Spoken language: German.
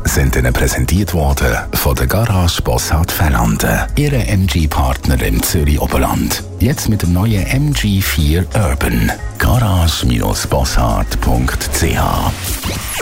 sind Ihnen präsentiert worden von der Garage Bossart Fellanden, Ihre MG-Partner im Zürich-Oberland. Jetzt mit dem neuen MG4 Urban. Garage-bossart.ch